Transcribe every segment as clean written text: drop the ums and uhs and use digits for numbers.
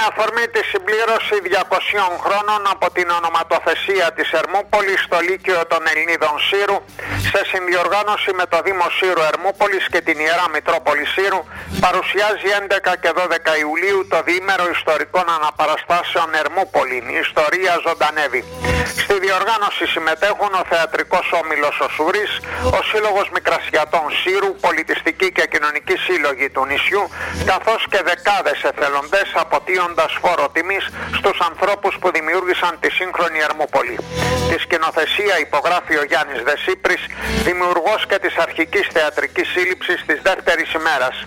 αφορμή τη συμπλήρωση 200 χρόνων από την ονοματοθεσία της Ερμούπολης στο Λύκειο των Ελληνίδων Σύρου, σε συνδιοργάνωση με το Δήμο Σύρου Ερμούπολης και την Ιερά Μητρόπολη Σύρου, παρουσιάζει 11 και 12 Ιουλίου το διήμερο ιστορικών αναπαραστάσεων Ερμούπολη. Η ιστορία ζωντανεύει. Στη διοργάνωση συμμετέχουν ο Θεατρικός Όμιλος ο Σουρής, ο Σύλλογος Μικρασιατών Σύρου, πολιτιστικοί και κοινωνικοί σύλλογοι του νησιού, καθώς και δεκάδες εθελοντές αποτείοντας φόρο τιμής στους ανθρώπους που δημιούργησαν τη σύγχρονη Ερμούπολη. Τη σκηνοθεσία υπογράφει ο Γιάννης Δεσίπρης, δημιουργός και της αρχικής θεατρικής σύλληψης της δεύτερης ημέρας.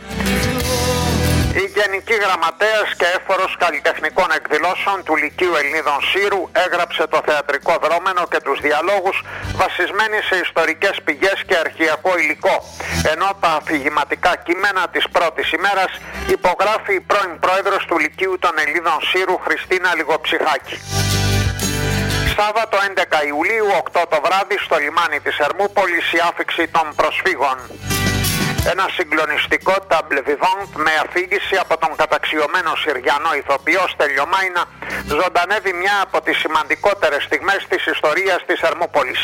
Η Γενική Γραμματέας και έφορος καλλιτεχνικών εκδηλώσεων του Λυκείου Ελληνίδων Σύρου έγραψε το θεατρικό δρόμενο και τους διαλόγους βασισμένοι σε ιστορικές πηγές και αρχαιακό υλικό, ενώ τα αφηγηματικά κείμενα της πρώτης ημέρας υπογράφει η πρώην πρόεδρος του Λυκείου των Ελληνίδων Σύρου, Χριστίνα Λιγοψυχάκη. Σάββατο 11 Ιουλίου, 8 το βράδυ, στο λιμάνι της Ερμούπολης, η άφιξη των προσφύγων. Ένα συγκλονιστικό table vivant με αφήγηση από τον καταξιωμένο Συριανό ηθοποιό Στέλιο Μάινα ζωντανεύει μια από τις σημαντικότερες στιγμές της ιστορίας της Ερμούπολης.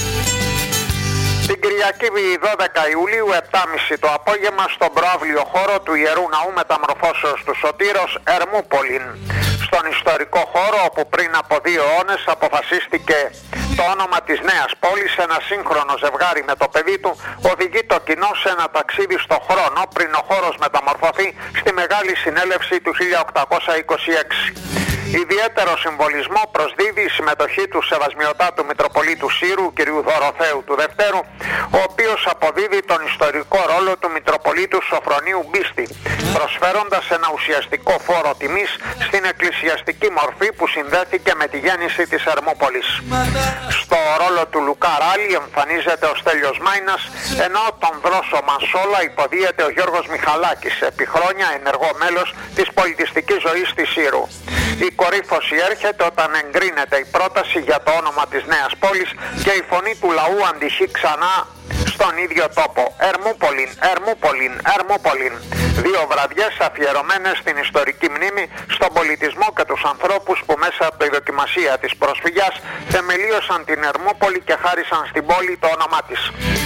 Την Κυριακή 12 Ιουλίου, 7.30 το απόγευμα, στον προαύλιο χώρο του Ιερού Ναού Μεταμορφώσεως του Σωτήρος, Ερμούπολην. Στον ιστορικό χώρο όπου πριν από 2 αιώνες αποφασίστηκε το όνομα της νέας πόλης, ένα σύγχρονο ζευγάρι με το παιδί του οδηγεί το κοινό σε ένα ταξίδι στο χρόνο πριν ο χώρος μεταμορφωθεί στη Μεγάλη Συνέλευση του 1826. Ιδιαίτερο συμβολισμό προσδίδει η συμμετοχή του Σεβασμιωτάτου Μητροπολίτου Σύρου, κ. Δωροθέου του Δευτέρου, ο οποίος αποδίδει τον ιστορικό ρόλο του Μητροπολίτου Σοφρονίου Μπίστη, προσφέροντας ένα ουσιαστικό φόρο τιμής στην εκκλησιαστική μορφή που συνδέθηκε με τη γέννηση της Ερμούπολης. Στο ρόλο του Λουκά Ράλη εμφανίζεται ο Στέλιος Μάινας, ενώ τον Δρόσο Μανσόλα υποδίεται ο Γιώργος Μιχαλάκης, επί χρόνια ενεργό μέλος της πολιτιστικής ζωής της Σύρου. Η κορύφωση έρχεται όταν εγκρίνεται η πρόταση για το όνομα της νέας πόλης και η φωνή του λαού αντυχεί ξανά στον ίδιο τόπο. Ερμούπολην, Ερμούπολην, Ερμούπολην. 2 βραδιές αφιερωμένες στην ιστορική μνήμη, στον πολιτισμό και τους ανθρώπους που μέσα από τη δοκιμασία της προσφυγιάς θεμελίωσαν την Ερμούπολη και χάρισαν στην πόλη το όνομά της.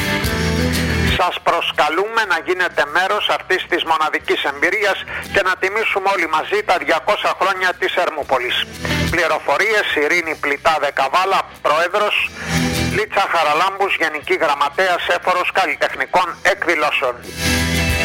Σας προσκαλούμε να γίνετε μέρος αυτής της μοναδικής εμπειρίας και να τιμήσουμε όλοι μαζί τα 200 χρόνια της Ερμούπολης. Πληροφορίες: Ειρήνη Πλητά Δεκαβάλα, Πρόεδρος, Λίτσα Χαραλάμπους, Γενική Γραμματέας, έφορος καλλιτεχνικών εκδηλώσεων.